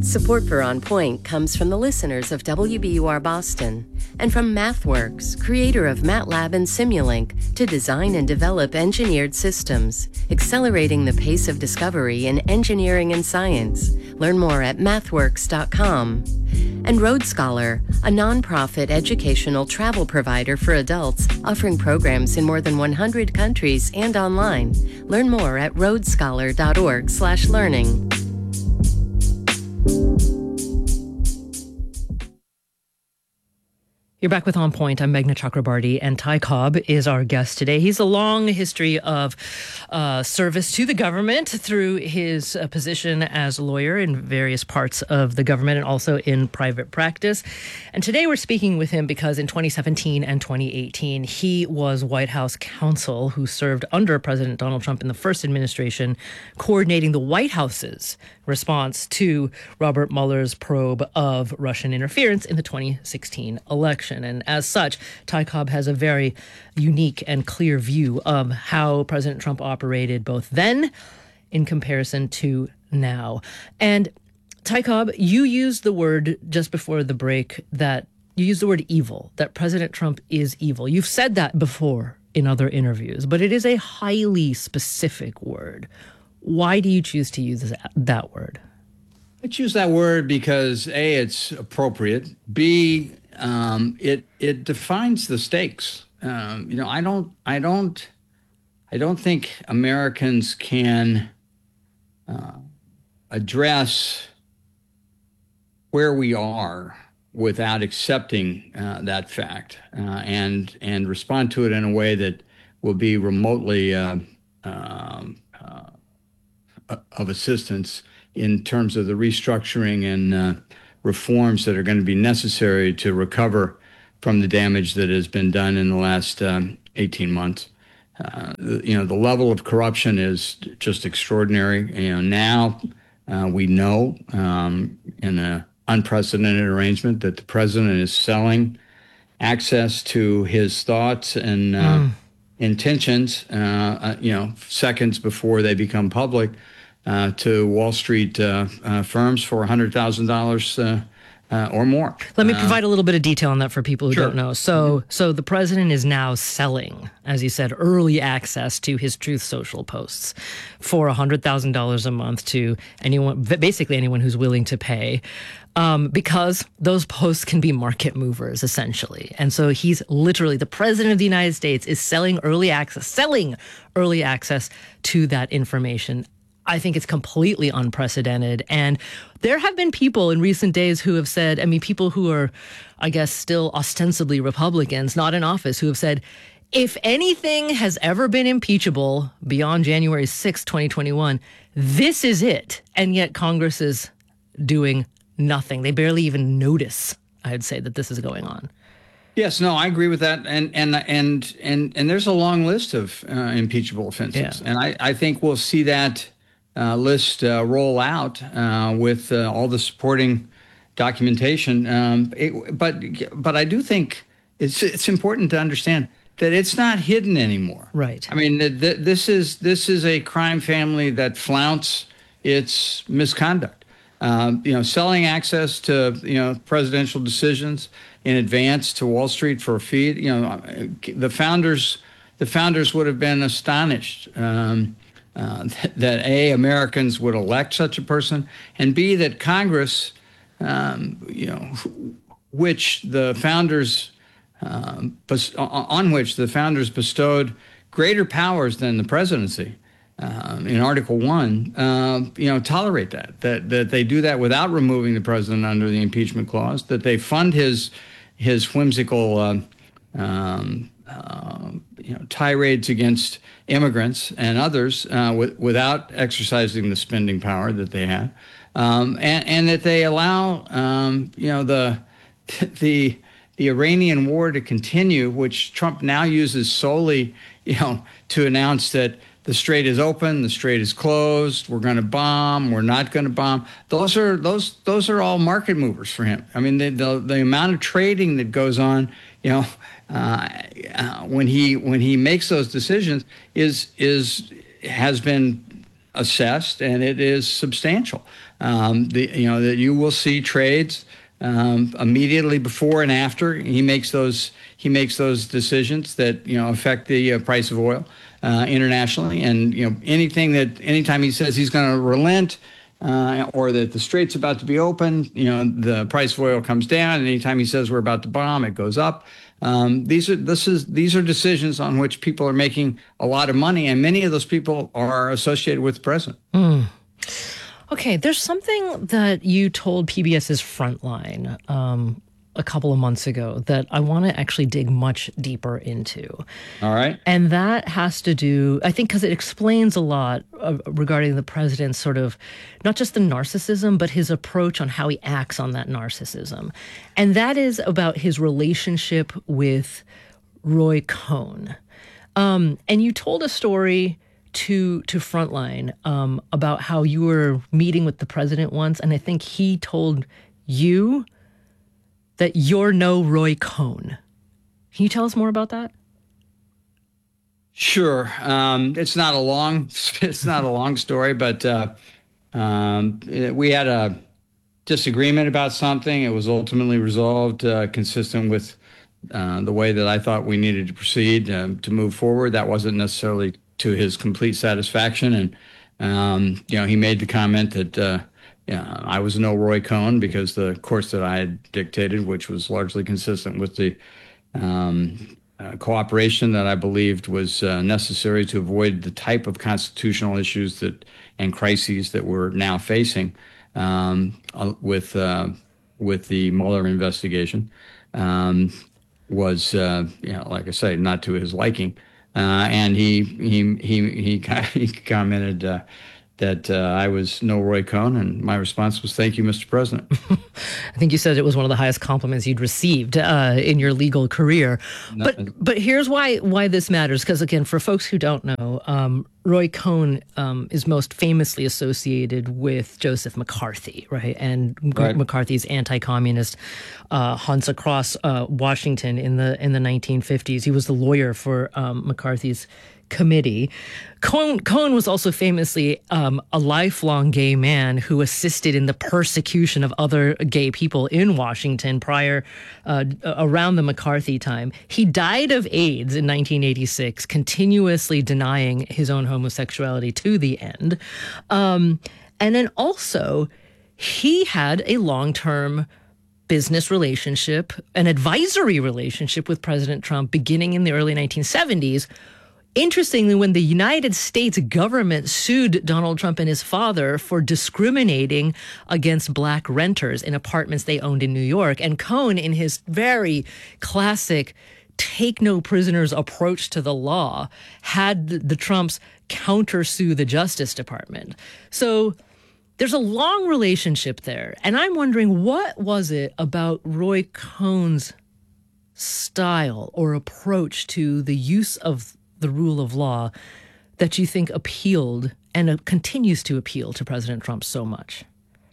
Support for On Point comes from the listeners of WBUR Boston and from MathWorks, creator of MATLAB and Simulink, to design and develop engineered systems, accelerating the pace of discovery in engineering and science. Learn more at mathworks.com. And Road Scholar, a nonprofit educational travel provider for adults offering programs in more than 100 countries and online. Learn more at roadscholar.org/learning. You're back with On Point. I'm Meghna Chakrabarty, and Ty Cobb is our guest today. He's a long history of service to the government through his position as a lawyer in various parts of the government and also in private practice. And today we're speaking with him because in 2017 and 2018, he was White House counsel who served under President Donald Trump in the first administration, coordinating the White House's response to Robert Mueller's probe of Russian interference in the 2016 election. And as such, Ty Cobb has a very unique and clear view of how President Trump operated both then in comparison to now. And Ty Cobb, you used the word just before the break that you used the word evil, that President Trump is evil. You've said that before in other interviews, but it is a highly specific word. Why do you choose to use that word? I choose that word because A, it's appropriate. B, it defines the stakes. I don't think Americans can address where we are without accepting that fact and respond to it in a way that will be remotely of assistance in terms of the restructuring and reforms that are going to be necessary to recover from the damage that has been done in the last 18 months. The level of corruption is just extraordinary. Now we know in an unprecedented arrangement that the president is selling access to his thoughts and intentions, seconds before they become public, to Wall Street firms for $100,000 or more. Let me provide a little bit of detail on that for people who Sure. don't know. So the president is now selling, as you said, early access to his Truth Social posts for $100,000 a month to basically anyone who's willing to pay, because those posts can be market movers, essentially. And so he's literally, the president of the United States is selling early access to that information. I think it's completely unprecedented. And there have been people in recent days who have said, people who are, I guess, still ostensibly Republicans, not in office, who have said, if anything has ever been impeachable beyond January 6, 2021, this is it. And yet Congress is doing nothing. They barely even notice, I'd say, that this is going on. Yes, no, I agree with that, and there's a long list of impeachable offenses, and I think we'll see that list roll out with all the supporting documentation. But I do think it's important to understand that it's not hidden anymore. Right. This is a crime family that flaunts its misconduct. Selling access to presidential decisions in advance to Wall Street for a fee. The founders would have been astonished that A, Americans would elect such a person, and B, that Congress, which the founders bestowed greater powers than the presidency. In Article 1, tolerate that they do that without removing the president under the impeachment clause, that they fund his whimsical tirades against immigrants and others without exercising the spending power that they have, and that they allow the Iranian war to continue, which Trump now uses solely to announce that the strait is open, the strait is closed, we're going to bomb, we're not going to bomb. Those are all market movers for him. The amount of trading that goes on, when he makes those decisions has been assessed, and it is substantial. That you will see trades immediately before and after he makes those decisions that affect the price of oil internationally, and anytime he says he's going to relent. Or that the strait's about to be open, the price of oil comes down. And anytime he says we're about to bomb, it goes up. These are decisions on which people are making a lot of money, and many of those people are associated with the president. Okay, there's something that you told PBS's Frontline a couple of months ago that I want to actually dig much deeper into. All right. And that has to do, I think, because it explains a lot regarding the president's sort of, not just the narcissism, but his approach on how he acts on that narcissism. And that is about his relationship with Roy Cohn. And you told a story to Frontline about how you were meeting with the president once, and I think he told you that you're no Roy Cohn. Can you tell us more about that? Sure. It's not a long story, but we had a disagreement about something. It was ultimately resolved consistent with the way that I thought we needed to proceed to move forward. That wasn't necessarily to his complete satisfaction, and he made the comment that I was no Roy Cohn because the course that I had dictated, which was largely consistent with the cooperation that I believed was necessary to avoid the type of constitutional issues and crises that we're now facing with the Mueller investigation, was like I say, not to his liking, and he commented that I was no Roy Cohn, and my response was, "Thank you, Mr. President." I think you said it was one of the highest compliments you'd received in your legal career. But here's why this matters, because again, for folks who don't know, Roy Cohn is most famously associated with Joseph McCarthy, right? And right. McCarthy's anti-communist hunts across Washington in the 1950s. He was the lawyer for McCarthy's committee. Cohn was also famously a lifelong gay man who assisted in the persecution of other gay people in Washington around the McCarthy time. He died of AIDS in 1986, continuously denying his own homosexuality to the end. And then also, he had a long-term business relationship, an advisory relationship with President Trump beginning in the early 1970s. Interestingly, when the United States government sued Donald Trump and his father for discriminating against black renters in apartments they owned in New York, and Cohn, in his very classic take no prisoners approach to the law, had the Trumps countersue the Justice Department. So there's a long relationship there. And I'm wondering, what was it about Roy Cohn's style or approach to the use of the rule of law that you think appealed and continues to appeal to President Trump so much?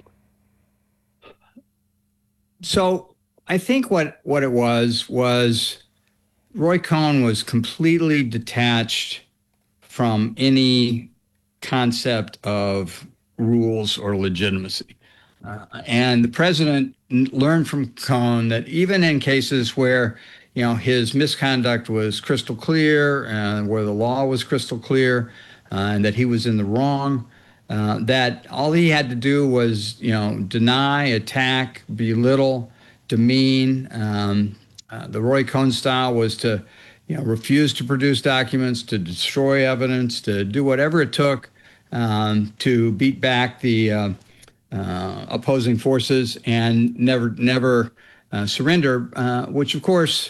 So I think what it was Roy Cohn was completely detached from any concept of rules or legitimacy. And the president learned from Cohn that even in cases where his misconduct was crystal clear, and where the law was crystal clear, and that he was in the wrong, that all he had to do was, deny, attack, belittle, demean. The Roy Cohn style was to, refuse to produce documents, to destroy evidence, to do whatever it took to beat back the opposing forces and never surrender, which of course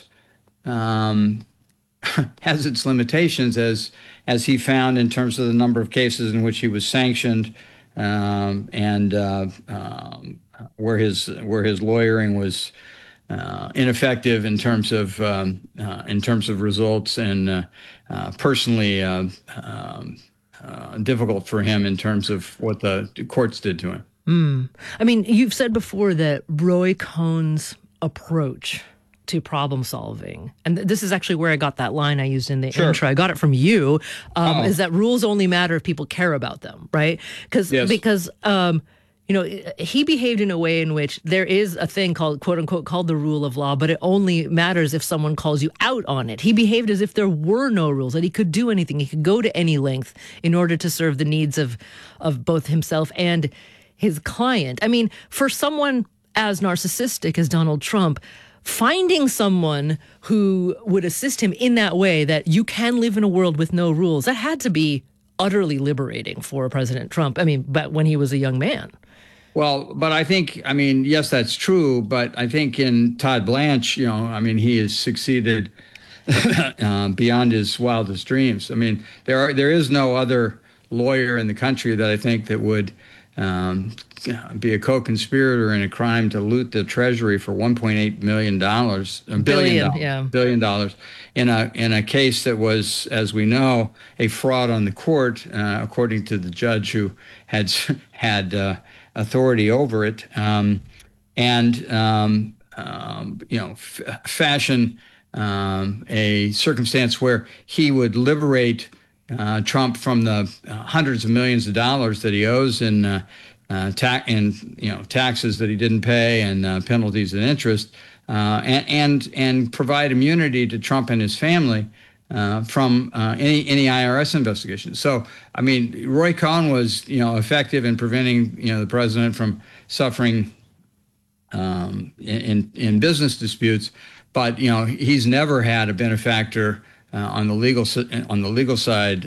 has its limitations, as he found in terms of the number of cases in which he was sanctioned, and where his lawyering was ineffective in terms of results, and personally difficult for him in terms of what the courts did to him. I mean, you've said before that Roy Cohn's approach to problem solving. And this is actually where I got that line I used in the Sure. intro. I got it from you, is that rules only matter if people care about them, right? Yes. Because he behaved in a way in which there is a thing called, quote unquote, called the rule of law, but it only matters if someone calls you out on it. He behaved as if there were no rules, that he could do anything. He could go to any length in order to serve the needs of both himself and his client. I mean, for someone as narcissistic as Donald Trump, finding someone who would assist him in that way, that you can live in a world with no rules, that had to be utterly liberating for President Trump. I mean, but when he was a young man. Well, but I think, I mean, yes, that's true. But I think in Todd Blanche, he has succeeded beyond his wildest dreams. I mean, there is no other lawyer in the country that I think that would be a co-conspirator in a crime to loot the Treasury for $1.8 billion in a case that was, as we know, a fraud on the court, according to the judge who had authority over it, fashion a circumstance where he would liberate Trump from the hundreds of millions of dollars that he owes in taxes that he didn't pay and penalties and interest, and provide immunity to Trump and his family from any IRS investigation. So, I mean, Roy Cohn was, effective in preventing, the president from suffering in business disputes, but he's never had a benefactor on the legal side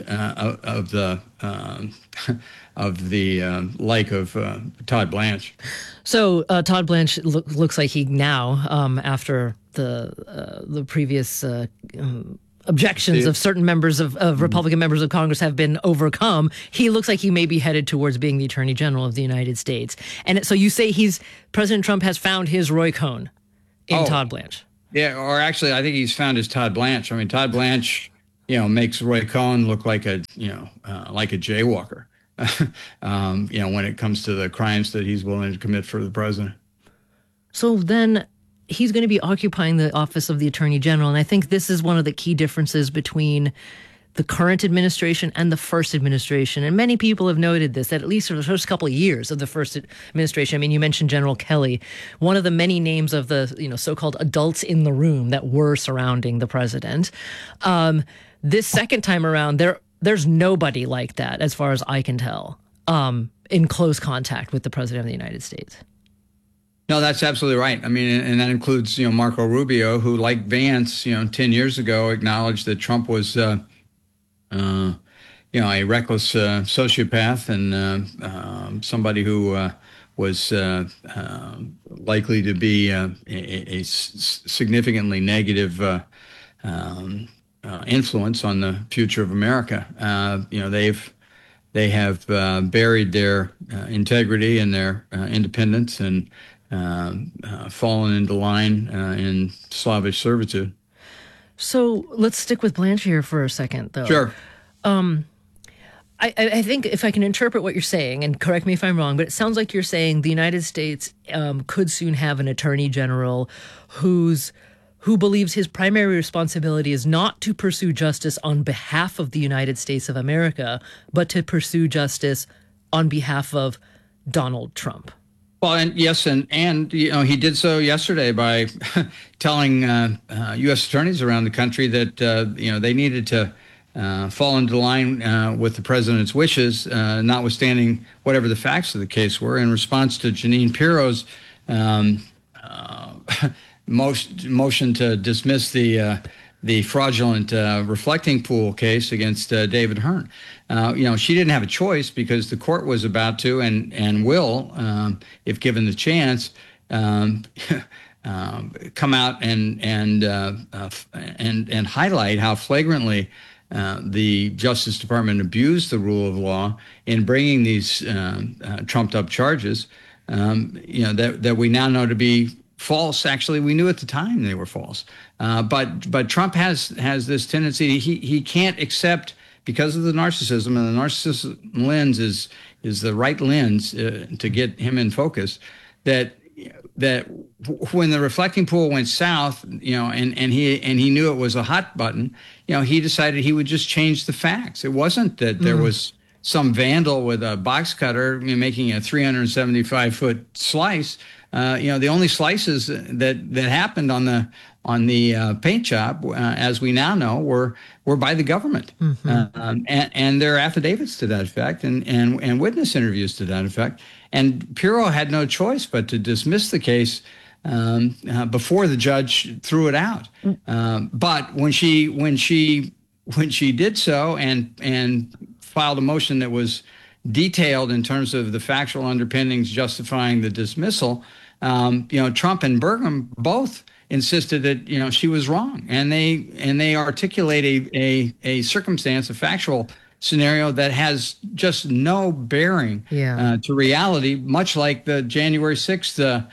of the like of Todd Blanche. So Todd Blanche looks like he now, after the previous objections of certain members of Republican members of Congress have been overcome, he looks like he may be headed towards being the Attorney General of the United States. And so you say President Trump has found his Roy Cohn in Todd Blanche. Yeah, or actually, I think he's found his Todd Blanche. I mean, Todd Blanche, makes Roy Cohn look like a jaywalker, when it comes to the crimes that he's willing to commit for the president. So then he's going to be occupying the office of the Attorney General. And I think this is one of the key differences between the current administration and the first administration. And many people have noted this, that at least for the first couple of years of the first administration. I mean, you mentioned General Kelly, one of the many names of the so-called adults in the room that were surrounding the president. This second time around, there's nobody like that, as far as I can tell, in close contact with the president of the United States. No, that's absolutely right. I mean, and that includes, Marco Rubio, who, like Vance, 10 years ago, acknowledged that Trump was, a reckless sociopath and somebody who was likely to be a significantly negative influence on the future of America. They have buried their integrity and their independence and fallen into line in slavish servitude. So let's stick with Blanche here for a second, though. Sure. I think if I can interpret what you're saying, and correct me if I'm wrong, but it sounds like you're saying the United States could soon have an attorney general who believes his primary responsibility is not to pursue justice on behalf of the United States of America, but to pursue justice on behalf of Donald Trump. Well, and yes, and he did so yesterday by telling U.S. attorneys around the country that they needed to fall into line with the president's wishes, notwithstanding whatever the facts of the case were, in response to Jeanine Pirro's motion to dismiss the fraudulent reflecting pool case against David Hearn. She didn't have a choice because the court was about to and will, if given the chance, come out and highlight how flagrantly the Justice Department abused the rule of law in bringing these trumped up charges that we now know to be false. Actually, we knew at the time they were false. But Trump has this tendency. He can't accept, because of the narcissism, and the narcissism lens is the right lens to get him in focus, that that when the reflecting pool went south, and he knew it was a hot button, he decided he would just change the facts. It wasn't that there was some vandal with a box cutter making a 375-foot slice. The only slices that happened on the paint job, as we now know, were by the government, and there are affidavits to that effect, and witness interviews to that effect. And Pirro had no choice but to dismiss the case before the judge threw it out. But when she did so and filed a motion that was detailed in terms of the factual underpinnings justifying the dismissal, Trump and Burgum both insisted that she was wrong, and they articulate a circumstance, a factual scenario that has just no bearing to reality, much like the January 6th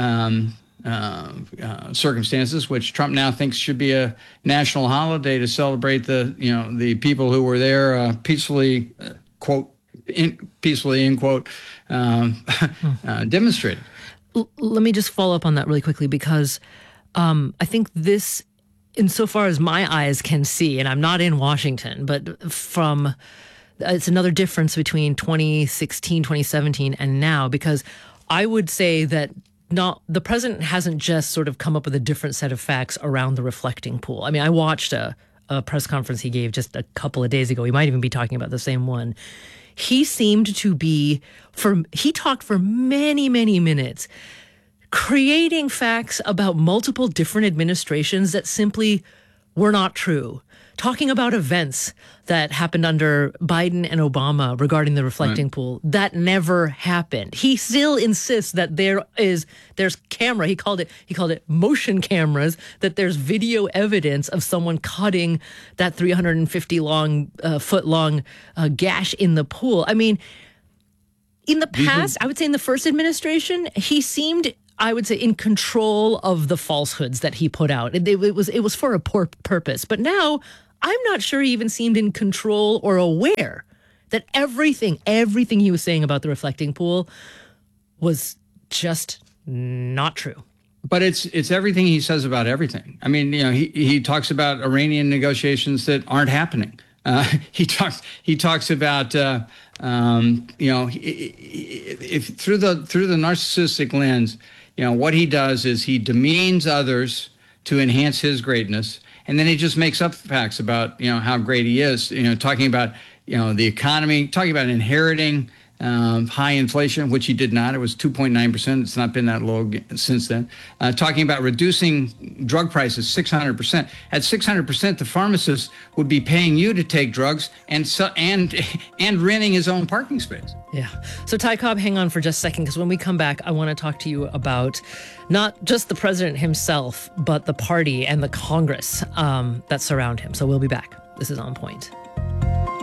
circumstances, which Trump now thinks should be a national holiday to celebrate the people who were there peacefully, peacefully, end quote, demonstrating. Let me just follow up on that really quickly, because I think this, insofar as my eyes can see, and I'm not in Washington, but it's another difference between 2016, 2017, and now, because I would say that the president hasn't just sort of come up with a different set of facts around the reflecting pool. I mean, I watched a press conference he gave just a couple of days ago. We might even be talking about the same one. He seemed to be, he talked for many, many minutes, creating facts about multiple different administrations that simply were not true. Talking about events that happened under Biden and Obama regarding the reflecting pool that never happened. He still insists that there's camera. He called it motion cameras, that there's video evidence of someone cutting that 350 foot long gash in the pool. I mean, in the past, I would say in the first administration, he seemed, I would say, in control of the falsehoods that he put out. It was for a poor purpose. But now, I'm not sure he even seemed in control or aware that everything he was saying about the reflecting pool was just not true. But it's everything he says about everything. I mean, he talks about Iranian negotiations that aren't happening. He talks about if through the narcissistic lens, what he does is he demeans others to enhance his greatness, and then he just makes up facts about how great he is. Talking about the economy, talking about inheriting high inflation, which he did not. It was 2.9%. It's not been that low since then. Talking about reducing drug prices 600%. At 600%, the pharmacist would be paying you to take drugs and renting his own parking space. Yeah. So Ty Cobb, hang on for just a second, because when we come back, I want to talk to you about not just the president himself, but the party and the Congress that surround him. So we'll be back. This is On Point.